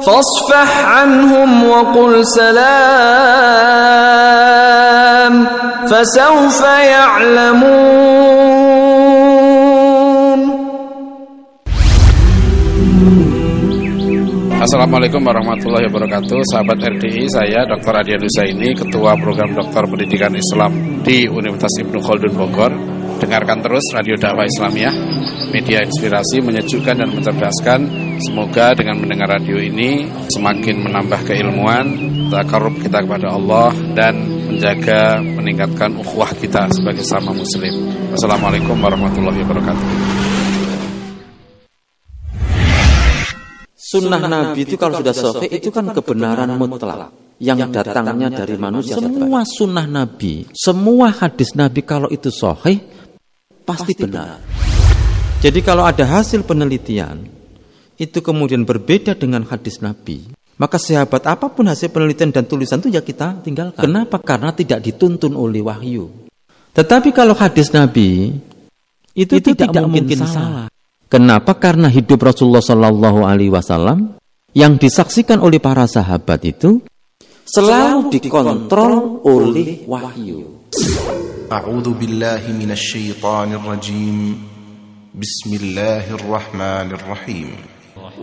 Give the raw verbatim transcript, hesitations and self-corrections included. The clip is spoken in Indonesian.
فاصفح عنهم وقل سلام فسوف يعلمون. Assalamualaikum warahmatullahi wabarakatuh. Sahabat R D I, saya Doktor Adian Husaini, Ketua Program Doktor Pendidikan Islam di Universitas Ibnu Khaldun Bogor. Dengarkan terus Radio Dakwah Islamiyah, media inspirasi, menyejukkan dan mencerdaskan. Semoga dengan mendengar radio ini semakin menambah keilmuan, takarrub kita kepada Allah, dan menjaga, meningkatkan ukhuwah kita sebagai sesama muslim. Wassalamualaikum warahmatullahi wabarakatuh. Sunnah Nabi itu kalau sudah sahih itu kan kebenaran mutlak yang datangnya dari manusia. Semua sunnah Nabi, semua hadis Nabi kalau itu sahih pasti benar. Jadi kalau ada hasil penelitian itu kemudian berbeda dengan hadis Nabi, maka sahabat apapun hasil penelitian dan tulisan itu ya kita tinggalkan. Kenapa? Karena tidak dituntun oleh wahyu. Tetapi kalau hadis Nabi itu, itu tidak, tidak mungkin, mungkin salah. Kenapa? Karena hidup Rasulullah Shallallahu Alaihi Wasallam yang disaksikan oleh para sahabat itu selalu dikontrol oleh wahyu. A'udzu billahi minasy syaithanir rajim. Bismillahirrahmanirrahim.